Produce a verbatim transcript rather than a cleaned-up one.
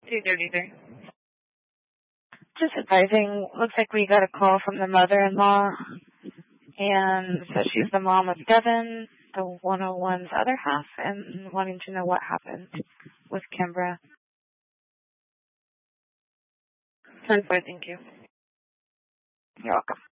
two thirty-three. Just advising, looks like we got a call from the mother-in-law, and says she's the mom of Devin, the one oh one's other half, and wanting to know what happened with Kimbra. ten four, thank you. You're welcome.